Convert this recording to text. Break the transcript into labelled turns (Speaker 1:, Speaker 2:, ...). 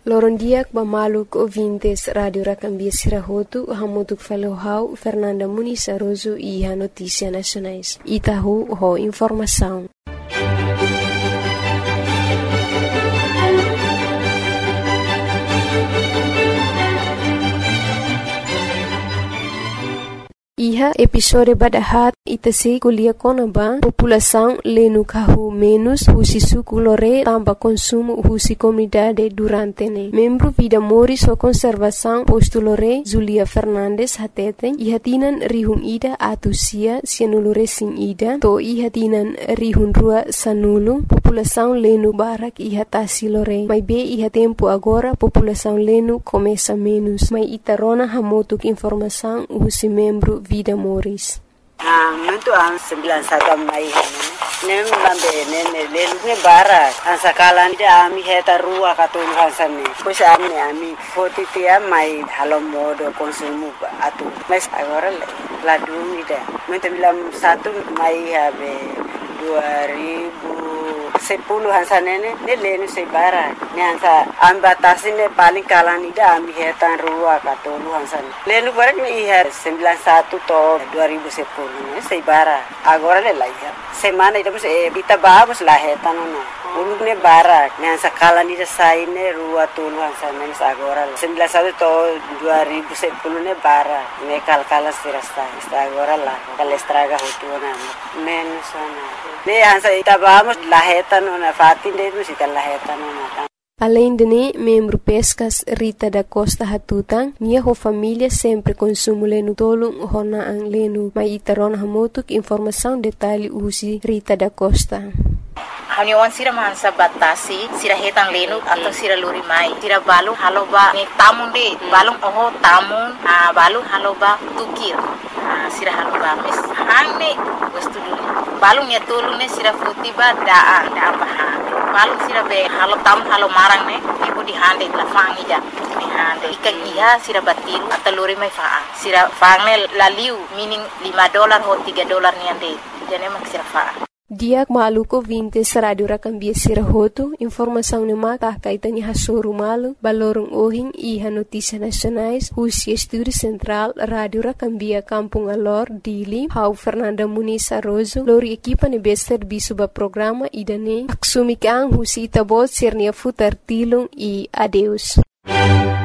Speaker 1: Loron diak ba maluk ouvintes Radio Racambia Sirahotu, hamutuk falohau Fernanda Muniz Aroso e a Notícia Nacionais. Itahu ho informação. Iha episode badahat itase kuliah konaba população lenu kahu menos husi suku lore tamba consumo husi comunidade durante ne. Membro vida moris o conservação posto lore Zulia Fernandes hateten ihatinan rihun ida atusia sianulore sin ida to ihatinan rihun rua sanulu população lenu barak ihatasi lore. Mai be iha tempo agora população lenu começa menos. Mai itarona hamotuk informação husi membro vida moris.
Speaker 2: Muito ang 91 mai nem lambe ne lelu bara ang sakalan dia ami heta rua katulu hansane pois ami fotitia mai halo modo konsumo atu mas agora la dumida muito bilam 1 mai habe 2010 hansane ne lenu se bara ne hansa ambatasi ne paling kalan ida ami heta rua katulu hansane lenu bara ni iha 91 to 2010 se bara agora le laia semana ida kita vamos la heta no ulune bara ne hansa kalan ida sai ne rua tulu hansane agora 19 to 2010 ne bara ne kalkala sirasta agora la kalestraga hutuna menos sana ne hansa ita vamos la heta no na fatin de no sita la heta no.
Speaker 1: Além de ne, membro pescas Rita da Costa Hatutang, nia ho família sempre consumo lenu tolong hona ang lenu. Mai itaron hamotuk informação detalhe usi Rita da Costa.
Speaker 3: Haniwan sira mansa batasi sira hetang lenu atau sira luri mai sira balung haloba ni tamun de balung oho tamun balung haloba tukir sira haloba mes hangne wastu dulu balung ya tolong ne sira futiba daa baha balung sira be halo tamun halo marang ne ibu di hande la fangi ja ni hande ikan iha sira batilu atau luri mai faa sira fangne laliu meaning $5 ho $3 ni ande jane mak sira faa.
Speaker 1: Diak maluko 20 Radio Racambia Sirahotu, informação ne mata kaitani hasuru malu, balorong ohing iha Notícia Nacionais, husi Estúdio Central, Radio Racambia Kampung Alor, Dili, hau Fernanda Muniz Aroso, lori equipa ne bester bisuba programa idane, aksumik ang husi itabot sirnia futar tilung e adeus.